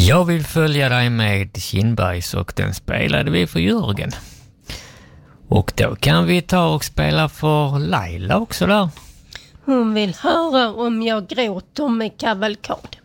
Jag vill följa dig med Kindbergs och den spelade vi för Jörgen. Och då kan vi ta och spela för Laila också där. Hon vill höra om jag gråter med kavalkad.